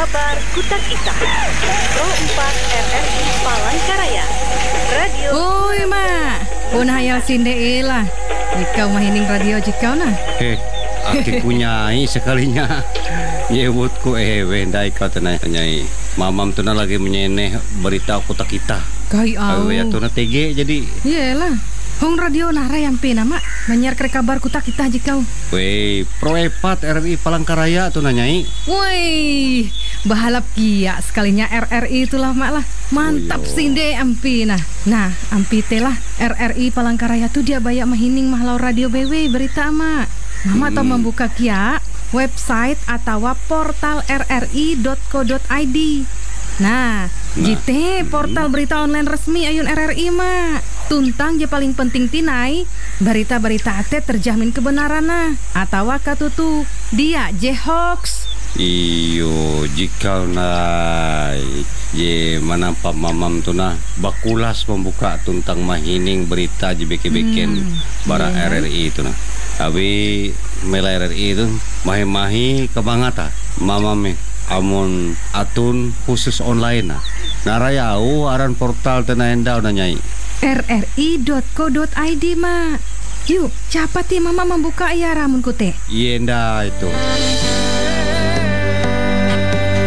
Kabar Kutak Ita Pro 4 RRI Palangkaraya Radio. Oi mak, pun hayal sinde lah. Jikau mahining radio jikau nah. Aki punyai sekalinya. Nyebutku wendai kau tanyai. Mamam tu lagi menyeneh berita Kutak Ita. Kai au. Ya tu TG jadi. Iyalah. Hong radio nara yang pena mak menyiar kabar Kutak Ita jikau. Wei, Pro 4 RRI Palangkaraya tu nanyai. Woi, bahalap kia sekalinya RRI itulah mak lah. Mantap sinde ampi nah. Nah, ampi telah RRI Palangkaraya tu dia bayak mahining mahlau radio BW berita mak. Mama tau membuka kia website atau portal rri.co.id. Nah, jite portal berita online resmi ayun RRI mak. Tuntang je paling penting tinai berita-berita ate terjamin kebenaran nah atau katutu dia je hoax. Iyo jika nai ye manampa mamam tu nah bakulas membuka tuntang mahining berita je beke-beken bara RRI itu nah. Tapi mela RRI itu mahi-mahi kebangata mamam amun atun khusus online nah. Narayau aran portal tenaendau nanyai rri.co.id mak. Yuk, cepat ya mama membuka ya ramun kute. Yenda itu.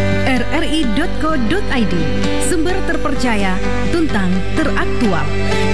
rri.co.id, sumber terpercaya, tuntang teraktual.